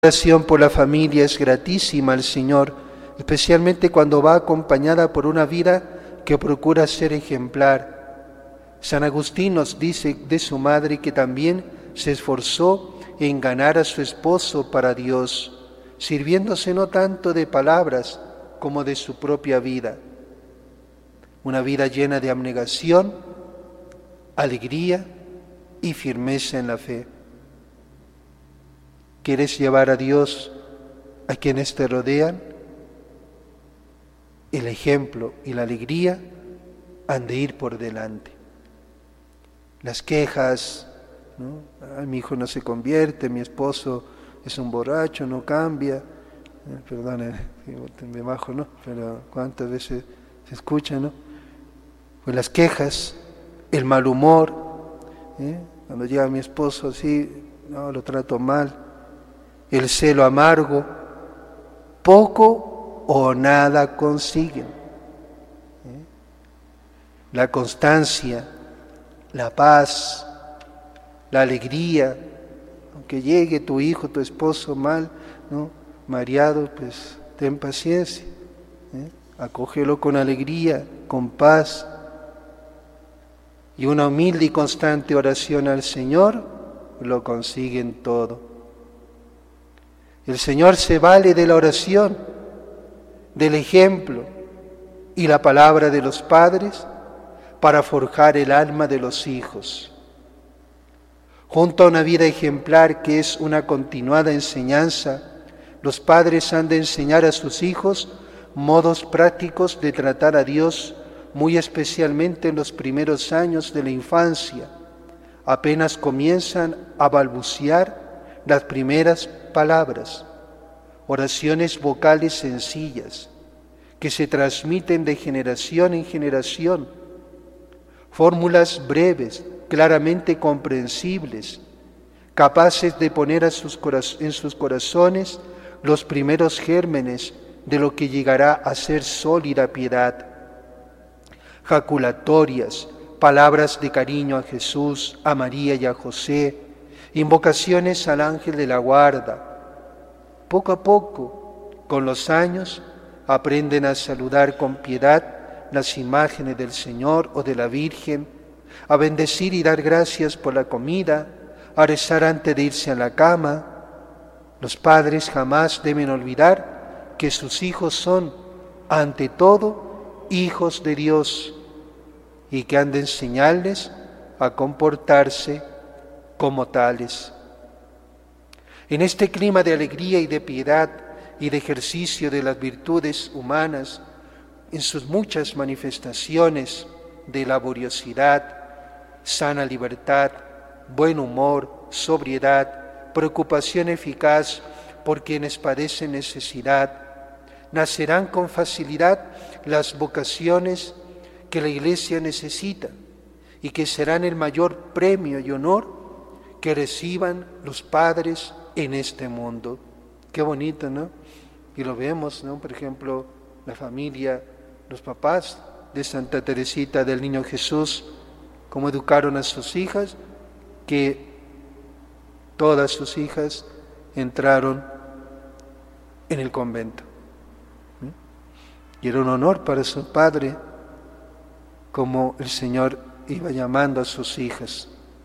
oración por la familia es gratísima al Señor, especialmente cuando va acompañada por una vida que procura ser ejemplar. San Agustín nos dice de su madre que también se esforzó en ganar a su esposo para Dios, sirviéndose no tanto de palabras como de su propia vida. Una vida llena de abnegación, alegría y firmeza en la fe. ¿Quieres llevar a Dios a quienes te rodean? El ejemplo y la alegría han de ir por delante. Las quejas, ¿no? Ay, mi hijo no se convierte, mi esposo es un borracho, no cambia. Perdón, me bajo, ¿no? Pero cuántas veces se escucha, ¿no? Pues las quejas, el mal humor, cuando llega mi esposo así, no, lo trato mal, el celo amargo, poco o nada consiguen. La constancia, la paz, la alegría, aunque llegue tu hijo, tu esposo mal, ¿no? Mareado, pues ten paciencia, acógelo con alegría, con paz, y una humilde y constante oración al Señor lo consiguen todo. El Señor se vale de la oración, del ejemplo y la palabra de los padres para forjar el alma de los hijos. Junto a una vida ejemplar que es una continuada enseñanza, los padres han de enseñar a sus hijos modos prácticos de tratar a Dios, muy especialmente en los primeros años de la infancia. Apenas comienzan a balbucear las primeras palabras, oraciones vocales sencillas que se transmiten de generación en generación, fórmulas breves, claramente comprensibles, capaces de poner en sus corazones los primeros gérmenes de lo que llegará a ser sólida piedad. Jaculatorias, palabras de cariño a Jesús, a María y a José, invocaciones al ángel de la guarda. Poco a poco, con los años, aprenden a saludar con piedad las imágenes del Señor o de la Virgen, a bendecir y dar gracias por la comida, a rezar antes de irse a la cama. Los padres jamás deben olvidar que sus hijos son, ante todo, hijos de Dios y que han de enseñarles a comportarse como tales. En este clima de alegría y de piedad y de ejercicio de las virtudes humanas, en sus muchas manifestaciones de laboriosidad, sana libertad, buen humor, sobriedad, preocupación eficaz por quienes padecen necesidad, nacerán con facilidad las vocaciones que la Iglesia necesita y que serán el mayor premio y honor que reciban los padres en este mundo. Qué bonito, ¿no? Y lo vemos, ¿no? Por ejemplo, la familia, los papás de Santa Teresita del Niño Jesús, cómo educaron a sus hijas, que todas sus hijas entraron en el convento. Y era un honor para su padre, como el Señor iba llamando a sus hijas.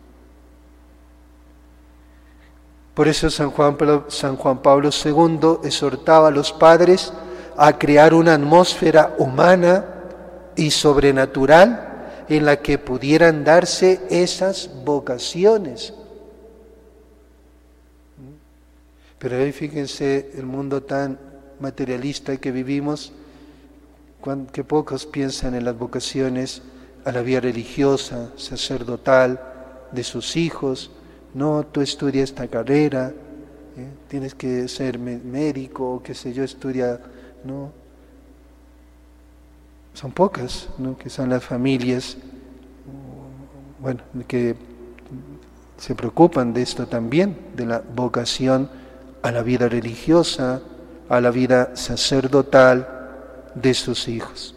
Por eso San Juan Pablo II exhortaba a los padres a crear una atmósfera humana y sobrenatural en la que pudieran darse esas vocaciones. Pero hoy fíjense el mundo tan materialista que vivimos, que pocos piensan en las vocaciones a la vida religiosa, sacerdotal de sus hijos. No, tú estudias esta carrera, tienes que ser médico, qué sé yo, estudia, ¿no? Son pocas, ¿no? Que son las familias, bueno, que se preocupan de esto también, de la vocación a la vida religiosa, a la vida sacerdotal de sus hijos.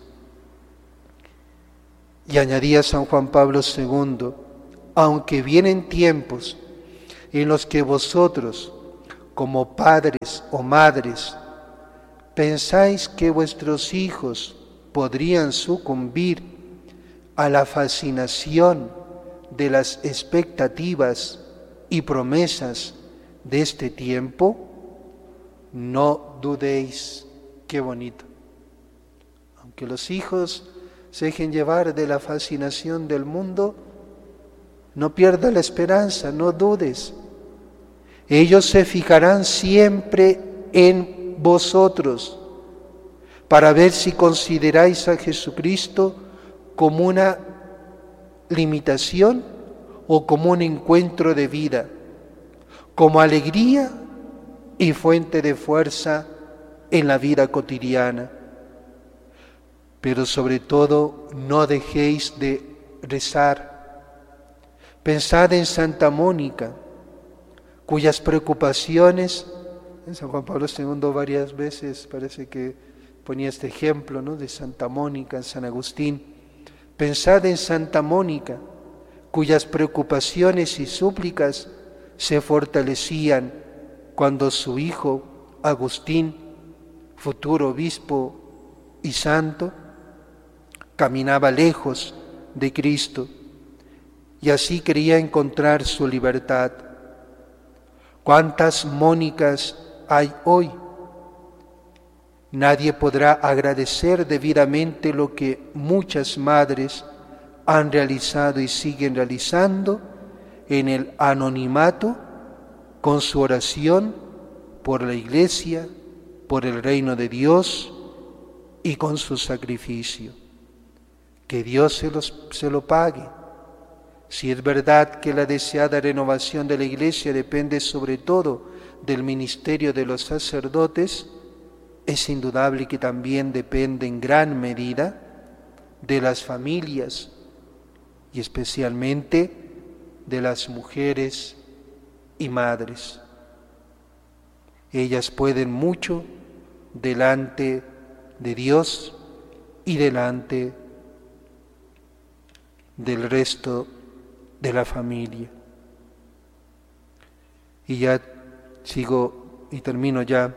Y añadía San Juan Pablo II, aunque vienen tiempos en los que vosotros, como padres o madres, ¿pensáis que vuestros hijos podrían sucumbir a la fascinación de las expectativas y promesas de este tiempo? No dudéis. Qué bonito. Aunque los hijos se dejen llevar de la fascinación del mundo, no pierdas la esperanza, no dudes. Ellos se fijarán siempre en vosotros para ver si consideráis a Jesucristo como una limitación o como un encuentro de vida, como alegría y fuente de fuerza en la vida cotidiana. Pero sobre todo, no dejéis de rezar. Pensad en Santa Mónica, cuyas preocupaciones, en San Juan Pablo II varias veces parece que ponía este ejemplo, ¿no?, de Santa Mónica, en San Agustín. Pensad en Santa Mónica, cuyas preocupaciones y súplicas se fortalecían cuando su hijo Agustín, futuro obispo y santo, caminaba lejos de Cristo y así quería encontrar su libertad. ¿Cuántas Mónicas hay hoy? Nadie podrá agradecer debidamente lo que muchas madres han realizado y siguen realizando en el anonimato con su oración por la Iglesia, por el reino de Dios y con su sacrificio. Que Dios se lo pague. Si es verdad que la deseada renovación de la Iglesia depende sobre todo del ministerio de los sacerdotes, es indudable que también depende en gran medida de las familias y especialmente de las mujeres y madres. Ellas pueden mucho delante de Dios y delante del resto de la familia. Y ya sigo y termino ya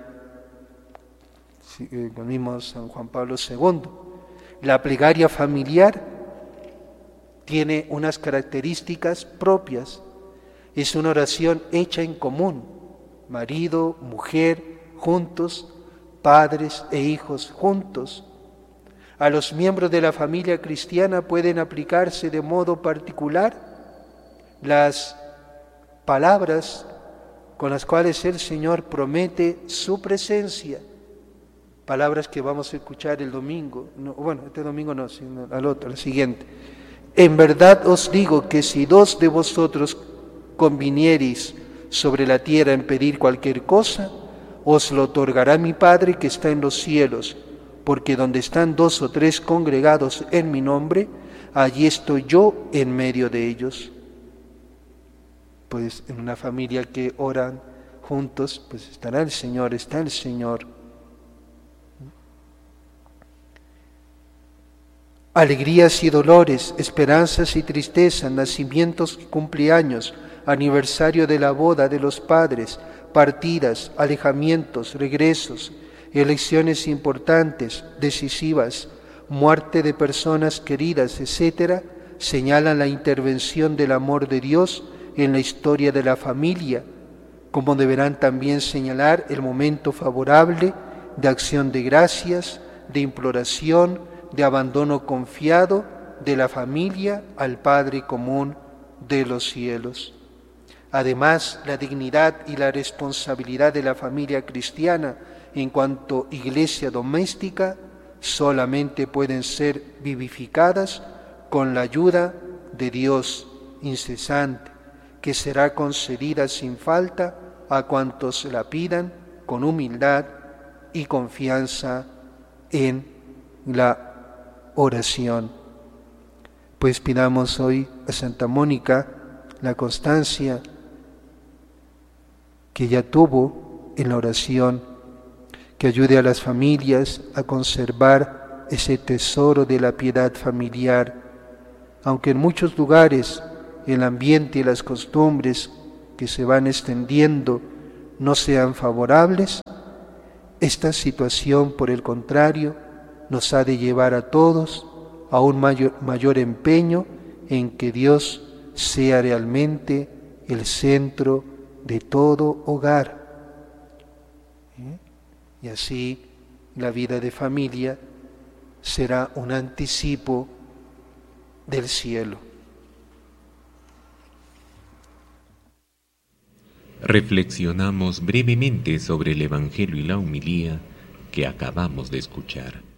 con el mismo San Juan Pablo II. La plegaria familiar tiene unas características propias. Es una oración hecha en común, marido, mujer, juntos, padres e hijos juntos. A los miembros de la familia cristiana pueden aplicarse de modo particular las palabras con las cuales el Señor promete su presencia, palabras que vamos a escuchar el domingo, este domingo no, sino al siguiente. En verdad os digo que si dos de vosotros conviniereis sobre la tierra en pedir cualquier cosa, os lo otorgará mi Padre que está en los cielos, porque donde están dos o tres congregados en mi nombre, allí estoy yo en medio de ellos. Pues en una familia que oran juntos, pues estará el Señor, está el Señor. Alegrías y dolores, esperanzas y tristezas, nacimientos y cumpleaños, aniversario de la boda de los padres, partidas, alejamientos, regresos, elecciones importantes, decisivas, muerte de personas queridas, etc., señalan la intervención del amor de Dios en la historia de la familia, como deberán también señalar el momento favorable de acción de gracias, de imploración, de abandono confiado de la familia al Padre común de los cielos. Además, la dignidad y la responsabilidad de la familia cristiana en cuanto iglesia doméstica solamente pueden ser vivificadas con la ayuda de Dios incesante, que será concedida sin falta a cuantos la pidan con humildad y confianza en la oración. Pues pidamos hoy a Santa Mónica la constancia que ella tuvo en la oración, que ayude a las familias a conservar ese tesoro de la piedad familiar, aunque en muchos lugares el ambiente y las costumbres que se van extendiendo no sean favorables, esta situación, por el contrario, nos ha de llevar a todos a un mayor empeño en que Dios sea realmente el centro de todo hogar. Y así la vida de familia será un anticipo del cielo. Reflexionamos brevemente sobre el Evangelio y la homilía que acabamos de escuchar.